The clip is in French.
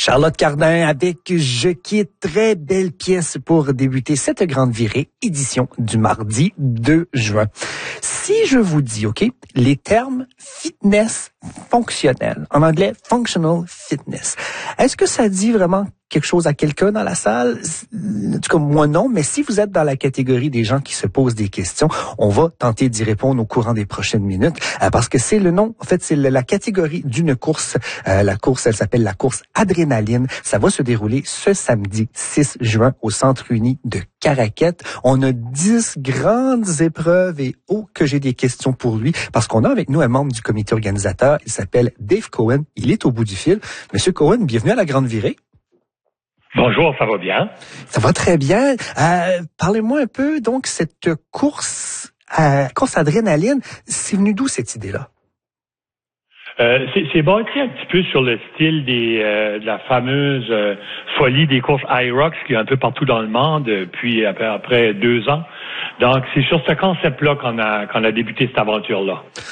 Charlotte Cardin avec Je quitte, très belle pièce pour débuter cette grande virée, édition du mardi 2 juin. Si je vous dis, OK, les termes fitness fonctionnel, en anglais functional fitness, est-ce que ça dit vraiment quelque chose à quelqu'un dans la salle? En tout cas, moi non, mais si vous êtes dans la catégorie des gens qui se posent des questions, on va tenter d'y répondre au courant des prochaines minutes, parce que c'est le nom, en fait, c'est la catégorie d'une course. La course, elle s'appelle la course Adrénaline. Ça va se dérouler ce samedi 6 juin au Centre Uni de Caraquette. On a 10 grandes épreuves et que j'ai des questions pour lui, parce qu'on a avec nous un membre du comité organisateur. Il s'appelle Dave Cohen. Il est au bout du fil. Monsieur Cohen, bienvenue à la grande virée. Bonjour, ça va bien? Ça va très bien. Parlez-moi un peu, donc, cette course Adrénaline, c'est venu d'où cette idée-là? C'est bâti un petit peu sur le style de la fameuse folie des courses IROX qui est un peu partout dans le monde depuis après 2 ans. Donc, c'est sur ce concept-là qu'on a débuté cette aventure-là.